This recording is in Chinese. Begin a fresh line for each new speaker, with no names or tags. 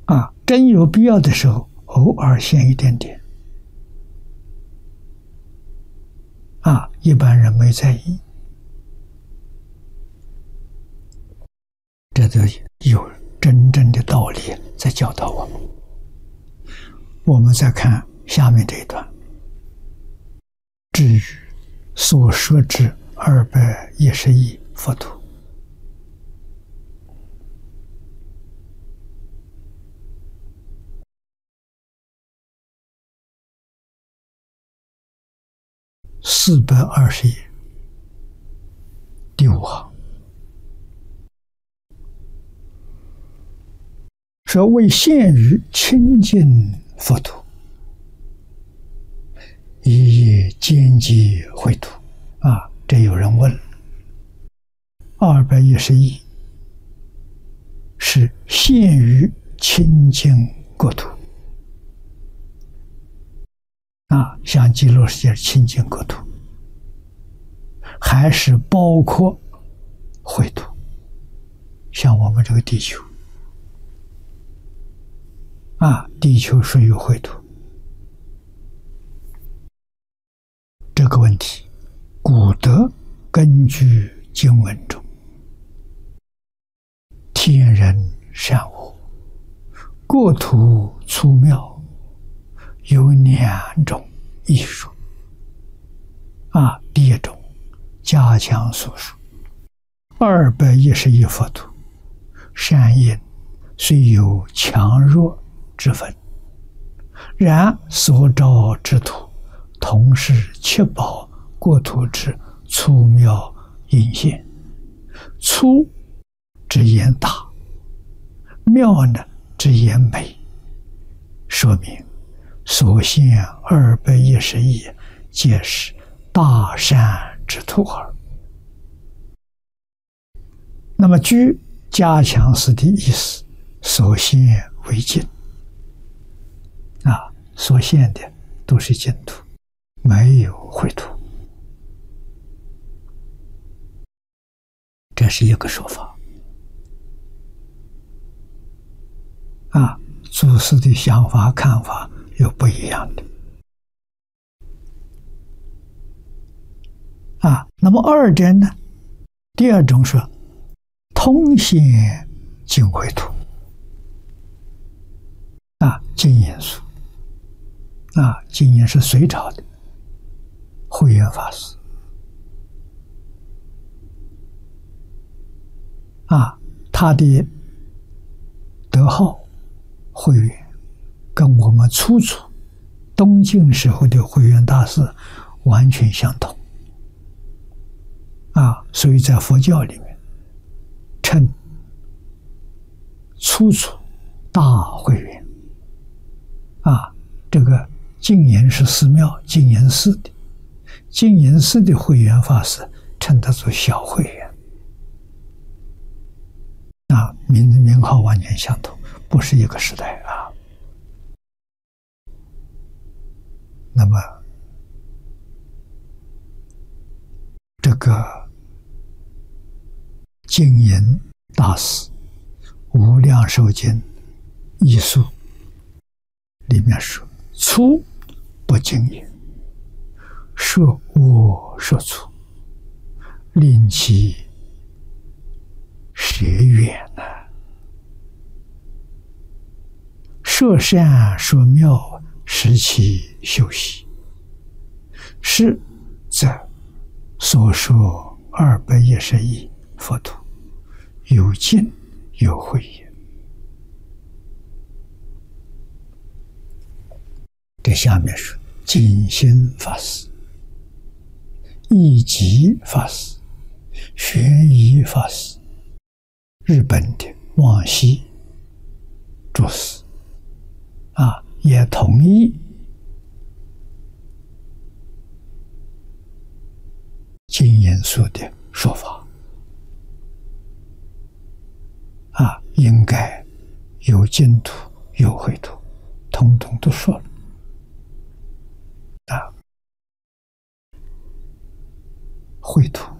真有必要的时候，偶尔现一点点，一般人没在意，这都有真正的道理在教导我们。我们再看下面这一段，至于所说之210亿佛土，420页第5行说：为现于清净佛土，以兼济秽土。这有人问，210亿是现于清净国土，像极乐世界清净国土，还是包括秽土，像我们这个地球，地球属于秽土。这个问题，古德根据经文中天人善恶、国土粗妙有2种艺术。第一种加强所述，210亿佛土，善因虽有强弱之分，然所招之土，同是七宝国土之粗妙隐现。粗之言大，妙呢之言美，说明所现210亿皆是大善之土耳。那么据加强师的意思，所现为净，所现的都是净土，没有秽土。这是一个说法。祖师的想法看法有不一样的。那么二者呢？第二种说通现净秽土，净严书，净严是隋朝的慧远法师，他的德号慧远跟我们初东晋时候的慧远大师完全相同，所以在佛教里面称初大慧远，这个净严是寺庙净严寺的，净严寺的慧远法师称他做小慧远，名号完全相同，不是一个时代那么这个净严大师无量寿经艺术里面说：粗不净严，说我说粗，令其学远呢。说善说妙，使其修习，是则所说210亿佛土，有净有秽也。这下面说净心法师、义吉法师、玄仪法师，日本的往昔注释也同意净严书的说法，应该有净土有秽土，统统都说了秽土